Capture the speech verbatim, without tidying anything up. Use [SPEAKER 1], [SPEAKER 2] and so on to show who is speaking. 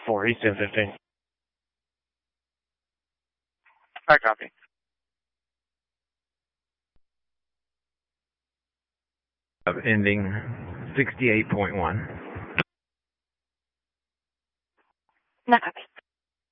[SPEAKER 1] four Eastern fifteen.
[SPEAKER 2] I copy.
[SPEAKER 3] Of ending sixty-eight point one.
[SPEAKER 4] No copy.